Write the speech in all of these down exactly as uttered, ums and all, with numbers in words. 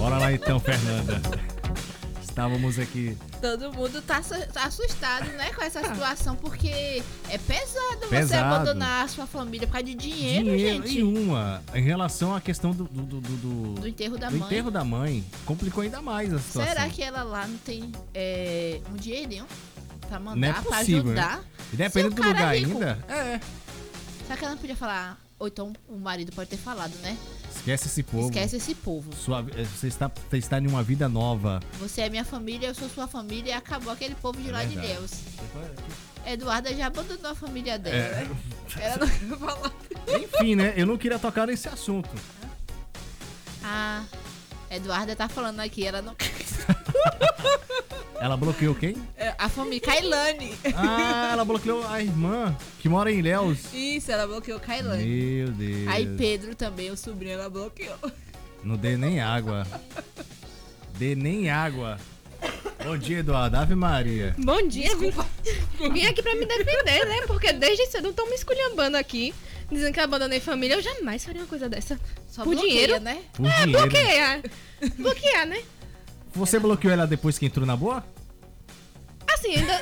Bora lá então, Fernanda. Estávamos aqui. Todo mundo tá assustado, né, com essa situação, porque é pesado, Pesado. você abandonar a sua família por causa de dinheiro, Dinheiro gente. e uma. Em relação à questão do, do, do, do, Do enterro da do mãe. enterro da mãe, complicou ainda mais a situação. Será que ela lá não tem é, um dinheirinho pra mandar, Não é pra possível, ajudar? né? E dependendo Se o do cara lugar é rico, ainda. É. Será que ela não podia falar? Ou então o marido pode ter falado, né? Esquece esse povo. Esquece esse povo. Sua, você, está, você está em uma vida nova. Você é minha família, eu sou sua família e acabou aquele povo de É lá de verdade. Deus. Eduarda já abandonou a família dela, É. né? Ela não quer falar. Enfim, né? Eu não queria tocar nesse assunto. Ah, Eduarda tá falando aqui, ela não quer. Ela bloqueou quem? É, a família, Kailane. Ah, ela bloqueou a irmã que mora em Ilhéus. Isso, ela bloqueou Kailane. Meu Deus. Aí Pedro também, o sobrinho, ela bloqueou. Não dê nem água. Dê nem água. Bom dia, Eduardo. Ave Maria. Bom dia, vim, vim aqui pra me defender, né? Porque desde cedo estão me esculhambando aqui, dizendo que eu abandonei família. Eu jamais faria uma coisa dessa. Só Por bloqueia, dinheiro? né? Por É, dinheiro. bloquear. Bloquear, né? Você bloqueou ela depois que entrou na boa? Assim, ainda...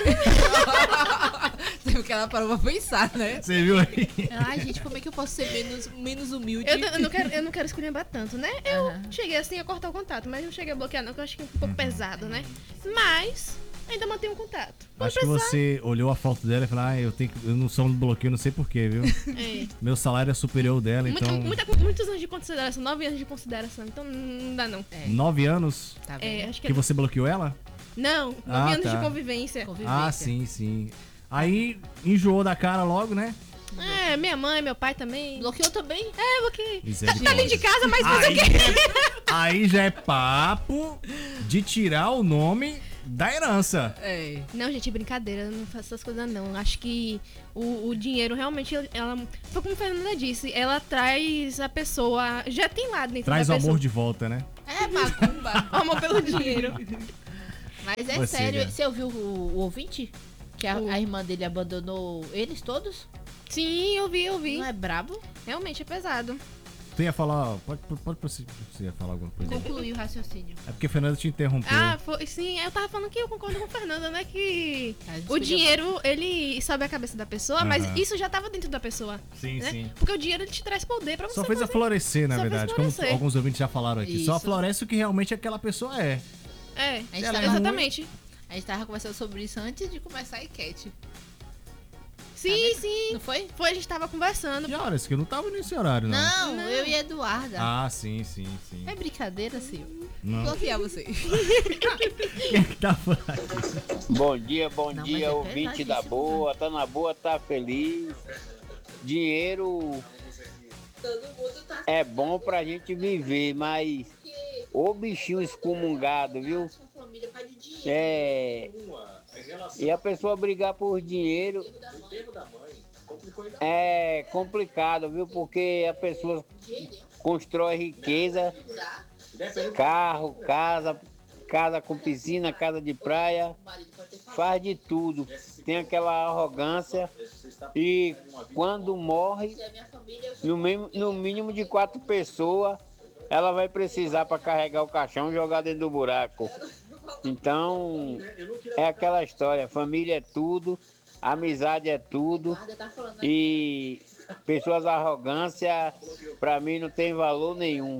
Você viu que ela parou pra pensar, né? Você viu aí? Ai, gente, como é que eu posso ser menos, menos humilde? eu, eu não quero, eu não quero esculhambar tanto, né? Eu Aham. cheguei assim a cortar o contato, mas não cheguei a bloquear não, que eu acho que é um pouco pesado, né? Mas ainda mantenho o contato. Quando Acho que precisar, você olhou a foto dela e falou: ah, eu, tenho que- eu não sou um bloqueio, não sei porquê, viu? é. Meu salário é superior ao dela, Muita- então. muita- muitos anos de consideração, nove anos de consideração, então não dá não. É, Nove anos tá vendo? É, acho que, que você bloqueou ela? Não, nove Ah, anos tá. de convivência. Convivência. Ah, sim, sim. Aí enjoou da cara logo, né? É, minha mãe, meu pai também. Bloqueou também? É, bloqueei. Tá Misericórdia. ali de casa, mas fazer o Aí, quê? aí já é papo de tirar o nome da herança. É. Não, gente, brincadeira, eu não faço essas coisas não. Acho que o, o dinheiro realmente, ela, foi como a Fernanda disse, ela traz a pessoa, já tem lá dentro Traz o da amor pessoa. de volta, né? É, macumba. Amor pelo dinheiro. Mas é Você, sério, né? você ouviu o, o ouvinte? Que a, O- a irmã dele abandonou eles todos? Sim, eu vi, eu vi. Não é brabo? Realmente é pesado. Tu ia falar, pode, pode prosseguir, você ia falar alguma coisa. Concluí o raciocínio. É porque a Fernanda te interrompeu. Ah, foi, sim, eu tava falando que eu concordo com a Fernanda, né? Que A gente o podia- dinheiro, ele sobe a cabeça da pessoa, mas Aham. isso já tava dentro da pessoa. sim, Né? sim. Porque o dinheiro, ele te traz poder pra você Só fez a fazer. florescer, na Só fez verdade, como florescer. alguns ouvintes já falaram aqui. Só Isso. floresce o que realmente aquela pessoa é. É, A gente, Ela tava, é ruim. exatamente. a gente tava conversando sobre isso antes de começar a enquete. Sim, vendo? sim. Não foi? Foi, a gente tava conversando. Que horas? Que eu não tava nesse horário, não. Não, Não. eu e a Eduarda. Ah, sim, sim, sim. É brincadeira, Sil. Não. Bloquear você. Quem é que tá falando? Bom dia, bom Não, dia, mas é ouvinte da pesadíssimo, boa. Tá na boa, tá feliz. Dinheiro Todo mundo tá é bom pra gente viver, mas o bichinho excomungado, viu? sua família por causa de dinheiro. É. E a pessoa brigar por dinheiro é complicado, viu? Porque a pessoa constrói riqueza, carro, casa, casa com piscina, casa de praia, faz de tudo. Tem aquela arrogância e quando morre, no mínimo, no mínimo de quatro pessoas, ela vai precisar para carregar o caixão e jogar dentro do buraco. Então, é aquela história, família é tudo, amizade é tudo e pessoas arrogância, para mim não tem valor nenhum.